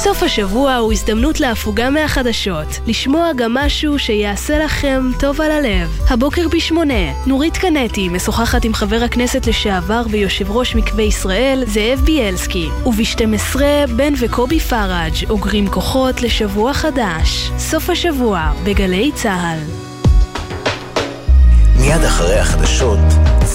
סוף השבוע הוא הזדמנות להפוגה מהחדשות, לשמוע גם משהו שיעשה לכם טוב על הלב. הבוקר ב8, נורית קנטי משוחחת עם חבר הכנסת לשעבר ויושב ראש מקווה ישראל, זאב ביאלסקי. וב12, בן וקובי פראג' אוגרים כוחות לשבוע חדש. סוף השבוע בגלי צהל. מיד אחרי החדשות